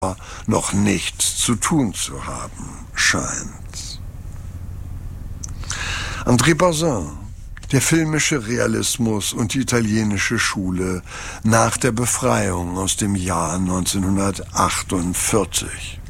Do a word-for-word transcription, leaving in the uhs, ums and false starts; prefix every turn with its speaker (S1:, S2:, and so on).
S1: noch nichts zu tun zu haben scheint. André Bazin, der filmische Realismus und die italienische Schule nach der Befreiung aus dem Jahr neunzehnhundertachtundvierzig.